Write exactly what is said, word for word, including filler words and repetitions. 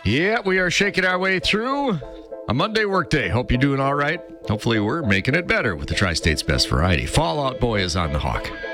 Yeah, we are shaking our way through a Monday workday. Hope you're doing all right. Hopefully we're making it better with the Tri-State's best variety. Fall Out Boy is on the hawk.